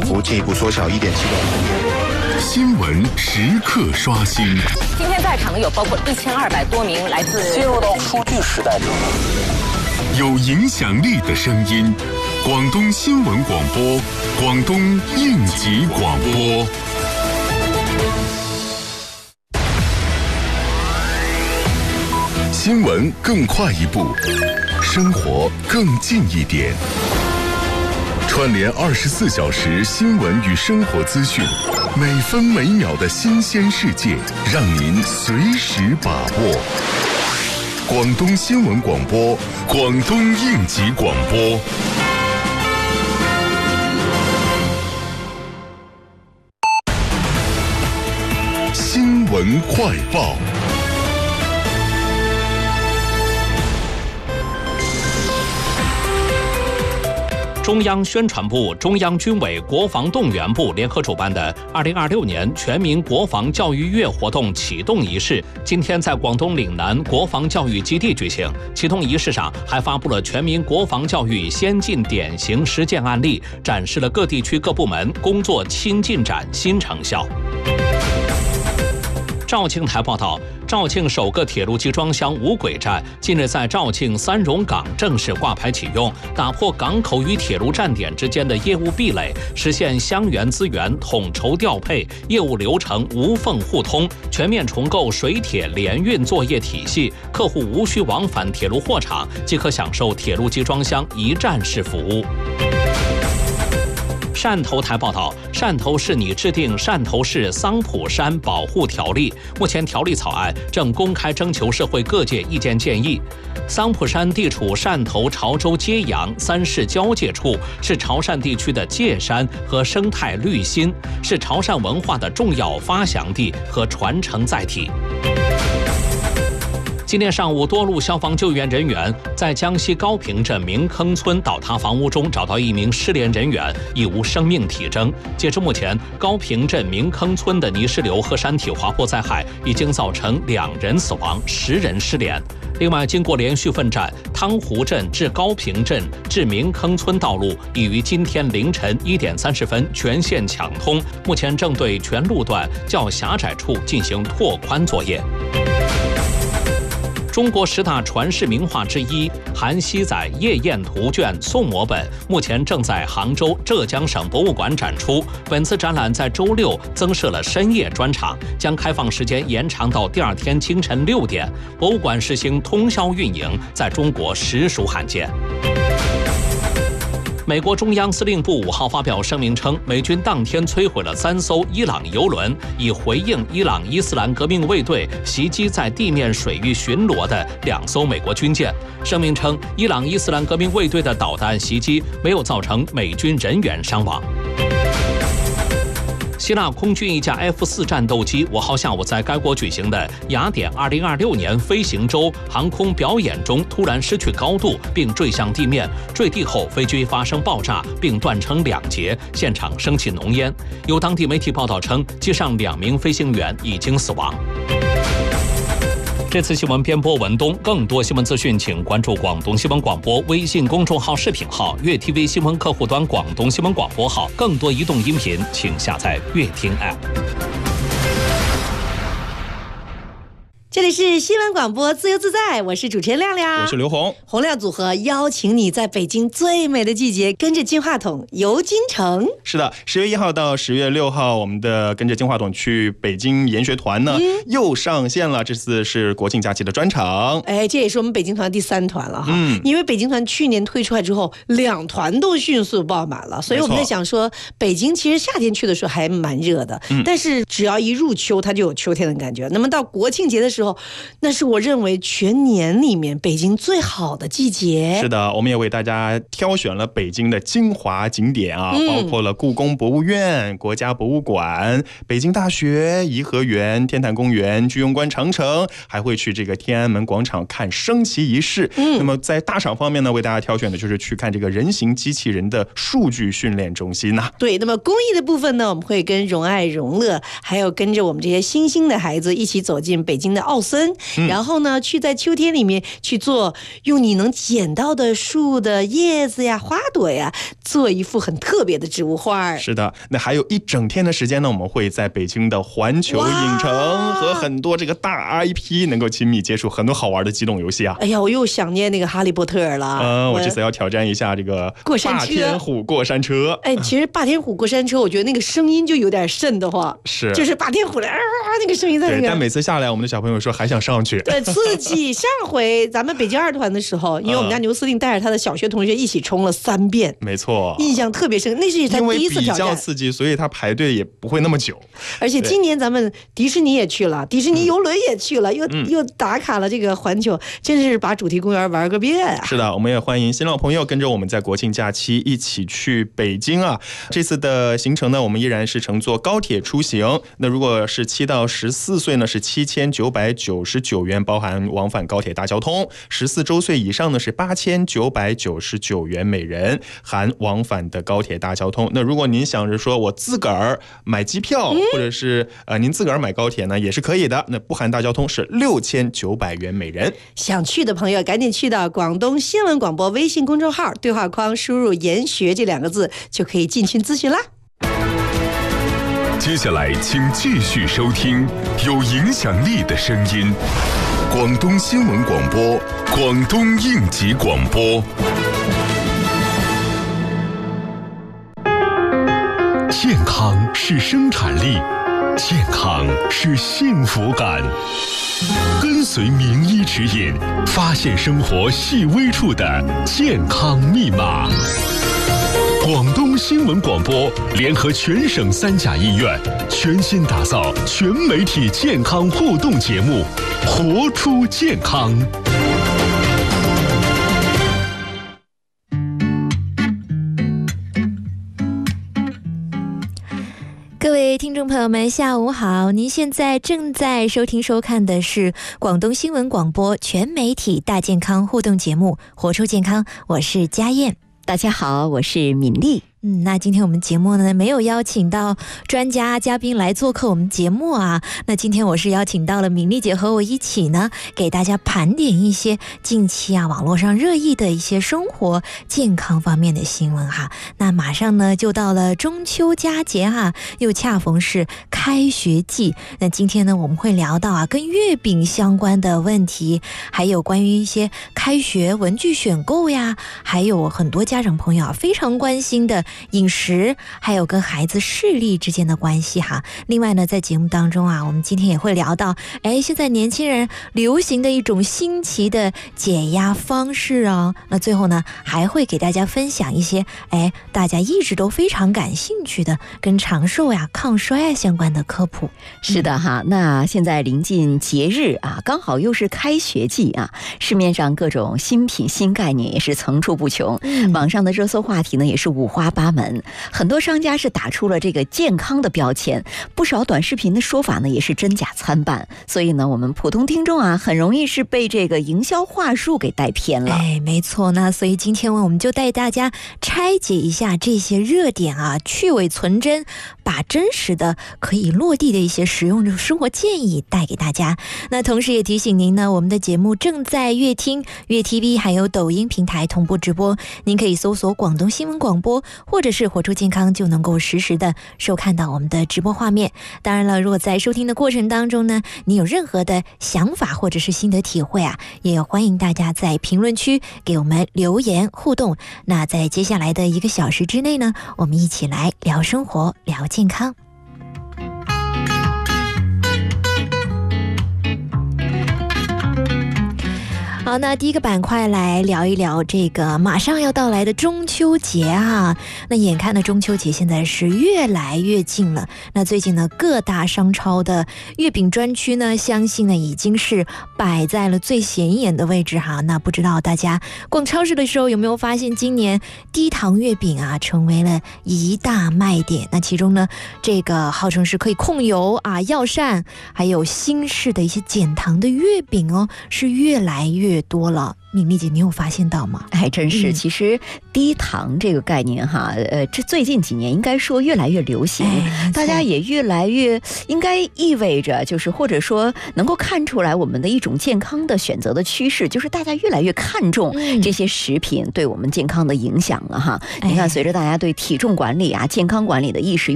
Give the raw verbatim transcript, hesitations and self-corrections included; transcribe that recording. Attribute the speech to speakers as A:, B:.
A: 幅进一步缩小一点七个百分点。
B: 新闻时刻刷新。
C: 今天在场的有包括一千二百多名来自
D: 进入到数据时代。
B: 有影响力的声音，广东新闻广播，广东应急广播。新闻更快一步，生活更近一点。串联二十四小时新闻与生活资讯，每分每秒的新鲜世界，让您随时把握。广东新闻广播，广东应急广播。新闻快报。
E: 中央宣传部、中央军委国防动员部联合主办的二零二六年全民国防教育月活动启动仪式，今天在广东岭南国防教育基地举行。启动仪式上还发布了全民国防教育先进典型实践案例，展示了各地区各部门工作新进展、新成效。肇庆台报道，肇庆首个铁路集装箱无轨站近日在肇庆三榕港正式挂牌启用，打破港口与铁路站点之间的业务壁垒，实现乡园资源统筹调配，业务流程无缝互通，全面重构水铁联运作业体系，客户无需往返铁路货场，即可享受铁路集装箱一站式服务。汕头台报道，汕头市拟制定汕头市桑普山保护条例，目前条例草案正公开征求社会各界意见建议。桑普山地处汕头潮州揭阳三市交界处，是潮汕地区的界山和生态绿心，是潮汕文化的重要发祥地和传承载体。今天上午，多路消防救援人员在江西高平镇明坑村倒塌房屋中找到一名失联人员，已无生命体征。截至目前，高平镇明坑村的泥石流和山体滑坡灾害已经造成两人死亡，十人失联。另外，经过连续奋战，汤湖镇至高平镇至明坑村道路已于今天凌晨一点三十分全线抢通，目前正对全路段较狭窄处进行拓宽作业。中国十大传世名画之一《韩熙载夜宴图卷》宋摹本目前正在杭州浙江省博物馆展出。本次展览在周六增设了深夜专场，将开放时间延长到第二天清晨六点。博物馆实行通宵运营，在中国实属罕见。美国中央司令部五号发表声明称，美军当天摧毁了三艘伊朗油轮，以回应伊朗伊斯兰革命卫队袭击在地面水域巡逻的两艘美国军舰。声明称，伊朗伊斯兰革命卫队的导弹袭击没有造成美军人员伤亡。希腊空军一架 F 四 战斗机五号下午在该国举行的雅典二零二六年飞行周航空表演中突然失去高度，并坠向地面。坠地后，飞机发生爆炸，并断成两截，现场升起浓烟。有当地媒体报道称，机上两名飞行员已经死亡。这次新闻编播文东，更多新闻资讯请关注广东新闻广播微信公众号视频号、粤 T V 新闻客户端广东新闻广播号。更多移动音频请下载粤听 App。
F: 这里是新闻广播自由自在，我是主持人亮亮，
G: 我是刘红。
F: 洪亮组合邀请你在北京最美的季节跟着金话筒游京城。
G: 是的，十月一号到十月六号，我们的跟着金话筒去北京研学团呢、嗯、又上线了。这次是国庆假期的专场，
F: 哎，这也是我们北京团第三团了哈。嗯，因为北京团去年推出来之后，两团都迅速爆满了，所以我们在想说，北京其实夏天去的时候还蛮热的、嗯，但是只要一入秋，它就有秋天的感觉。那么到国庆节的时候，那是我认为全年里面北京最好的季节。
G: 是的，我们也为大家挑选了北京的精华景点啊、嗯，包括了故宫博物院、国家博物馆、北京大学、颐和园、天坛公园、居庸关长城，还会去这个天安门广场看升旗仪式。嗯，那么在大场方面呢，为大家挑选的就是去看这个人形机器人的数据训练中心呐、啊。
F: 对，那么公益的部分呢，我们会跟荣爱荣乐，还有跟着我们这些新兴的孩子一起走进北京的奥森，嗯、然后呢，去在秋天里面去做，用你能捡到的树的叶子呀、花朵呀，做一幅很特别的植物画。
G: 是的，那还有一整天的时间呢，我们会在北京的环球影城和很多这个大 I P 能够亲密接触很多好玩的机动游戏啊。
F: 哎呀，我又想念那个哈利波特了。
G: 嗯，我这次要挑战一下这个霸天虎过山车。
F: 哎，其实霸天虎过山车，我觉得那个声音就有点瘆得慌，
G: 是，
F: 就是霸天虎的啊那个声音在那个。
G: 对，但每次下来，我们的小朋友说还想上去。
F: 对，刺激。上回咱们北京二团的时候，因为我们家牛司令带着他的小学同学一起冲了三遍，
G: 没错，
F: 印象特别深。那是他第一次挑战，因为比
G: 较刺激，所以他排队也不会那么久。
F: 而且今年咱们迪士尼也去了，迪士尼游轮也去了，嗯、又、嗯、又打卡了这个环球，真是把主题公园玩个遍啊！
G: 是的，我们也欢迎新老朋友跟着我们在国庆假期一起去北京啊。这次的行程呢，我们依然是乘坐高铁出行。那如果是七到十四岁呢，是七千九百九十九元，包含往返高铁大交通；十四周岁以上呢是八千九百九十九元每人，含往返的高铁大交通。那如果您想着说我自个儿买机票，嗯、或者是呃您自个儿买高铁呢，也是可以的。那不含大交通是六千九百元每人。
F: 想去的朋友赶紧去到广东新闻广播微信公众号对话框输入研学这两个字，就可以进群咨询啦。
B: 接下来请继续收听有影响力的声音，广东新闻广播，广东应急广播。健康是生产力，健康是幸福感。跟随名医指引，发现生活细微处的健康密码。广东新闻广播联合全省三甲医院，全新打造全媒体健康互动节目，活出健康。
D: 各位听众朋友们，下午好！您现在正在收听收看的是广东新闻广播全媒体大健康互动节目《活出健康》，我是佳燕。
H: 大家好，我是敏丽。
D: 嗯，那今天我们节目呢没有邀请到专家嘉宾来做客我们节目啊，那今天我是邀请到了敏丽姐和我一起呢，给大家盘点一些近期啊网络上热议的一些生活健康方面的新闻哈。那马上呢就到了中秋佳节哈，又恰逢是开学季。那今天呢我们会聊到啊跟月饼相关的问题，还有关于一些开学文具选购呀，还有很多家长朋友啊非常关心的饮食，还有跟孩子视力之间的关系哈。另外呢，在节目当中啊，我们今天也会聊到，哎，现在年轻人流行的一种新奇的解压方式啊。那最后呢，还会给大家分享一些，哎，大家一直都非常感兴趣的跟长寿呀、抗衰啊相关的科普。
H: 是的哈，嗯、那现在临近节日啊，刚好又是开学季啊，市面上各种新品、新概念也是层出不穷，嗯、网上的热搜话题呢也是五花八门，很多商家是打出了这个健康的标签，不少短视频的说法呢也是真假参半，所以呢我们普通听众啊很容易是被这个营销话术给带偏了。
D: 哎，没错，那所以今天我们就带大家拆解一下这些热点啊，去伪存真，把真实的可以落地的一些实用的生活建议带给大家。那同时也提醒您呢，我们的节目正在乐听、乐 T V 还有抖音平台同步直播，您可以搜索广东新闻广播或者是活出健康，就能够实时的收看到我们的直播画面。当然了，如果在收听的过程当中呢，你有任何的想法或者是心得体会啊，也欢迎大家在评论区给我们留言互动。那在接下来的一个小时之内呢，我们一起来聊生活，聊健康。好，那第一个板块来聊一聊这个马上要到来的中秋节啊。那眼看的中秋节现在是越来越近了，那最近呢各大商超的月饼专区呢，相信呢已经是摆在了最显眼的位置哈。那不知道大家逛超市的时候有没有发现，今年低糖月饼啊成为了一大卖点。那其中呢，这个号称是可以控油啊、药膳，还有新式的一些减糖的月饼哦，是越来越越多了。敏丽姐，你有发现到吗？
H: 还真是，
D: 嗯、
H: 其实低糖这个概念哈，呃，这最近几年应该说越来越流行，
D: 哎、
H: 大家也越来越应该意味着就是或者说能够看出来我们的一种健康的选择的趋势，就是大家越来越看重这些食品对我们健康的影响了哈。嗯、你看，随着大家对体重管理啊、健康管理的意识